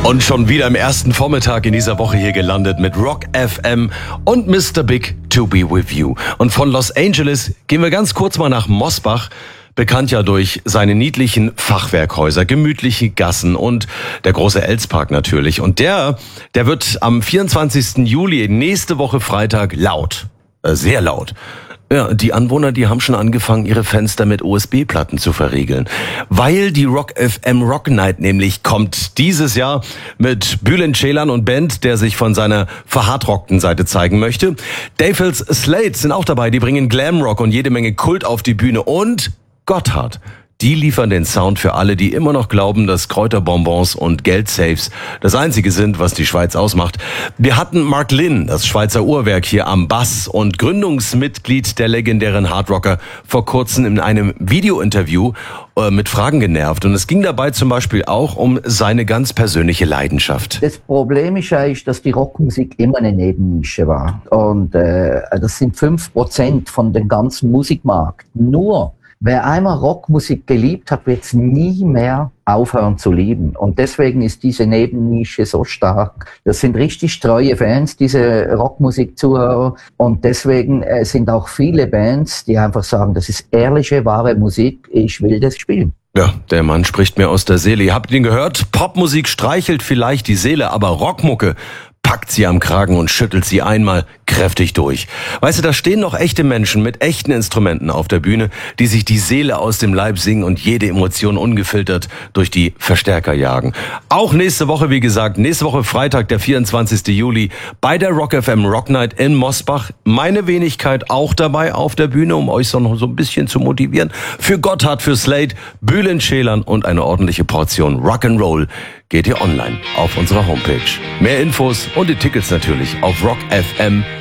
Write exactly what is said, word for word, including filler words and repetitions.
Und schon wieder im ersten Vormittag in dieser Woche hier gelandet mit Rock F M und Mister Big To Be With You. Und von Los Angeles gehen wir ganz kurz mal nach Mosbach. Bekannt ja durch seine niedlichen Fachwerkhäuser, gemütliche Gassen und der große Elspark natürlich. Und der, der wird am vierundzwanzigsten Juli, nächste Woche Freitag, laut. Äh, sehr laut. Ja, die Anwohner, die haben schon angefangen, ihre Fenster mit U S B-Platten zu verriegeln. Weil die Rock F M Rock Night nämlich kommt dieses Jahr mit Bülent Ceylan und Band, der sich von seiner verhardrockten Seite zeigen möchte. Dave Slade sind auch dabei, die bringen Glamrock und jede Menge Kult auf die Bühne. Und Gotthard, die liefern den Sound für alle, die immer noch glauben, dass Kräuterbonbons und Geldsafes das Einzige sind, was die Schweiz ausmacht. Wir hatten Mark Lynn, das Schweizer Uhrwerk, hier am Bass und Gründungsmitglied der legendären Hardrocker, vor kurzem in einem Videointerview äh, mit Fragen genervt. Und es ging dabei zum Beispiel auch um seine ganz persönliche Leidenschaft. Das Problem ist eigentlich, dass die Rockmusik immer eine Nebennische war. Und äh, das sind fünf Prozent von dem ganzen Musikmarkt. Nur wer einmal Rockmusik geliebt hat, wird es nie mehr aufhören zu lieben. Und deswegen ist diese Nebennische so stark. Das sind richtig treue Fans, diese Rockmusik-Zuhörer. Und deswegen äh, sind auch viele Bands, die einfach sagen, das ist ehrliche, wahre Musik, ich will das spielen. Ja, der Mann spricht mir aus der Seele. Ihr habt ihn gehört? Popmusik streichelt vielleicht die Seele, aber Rockmucke packt sie am Kragen und schüttelt sie einmal kräftig durch. Weißt du, da stehen noch echte Menschen mit echten Instrumenten auf der Bühne, die sich die Seele aus dem Leib singen und jede Emotion ungefiltert durch die Verstärker jagen. Auch nächste Woche, wie gesagt, nächste Woche Freitag, der vierundzwanzigsten Juli, bei der Rock F M Rock Night in Mosbach. Meine Wenigkeit auch dabei auf der Bühne, um euch so noch so ein bisschen zu motivieren. Für Gotthard, für Slade, Bülent Ceylan und eine ordentliche Portion Rock'n'Roll geht ihr online auf unserer Homepage. Mehr Infos und die Tickets natürlich auf rock f m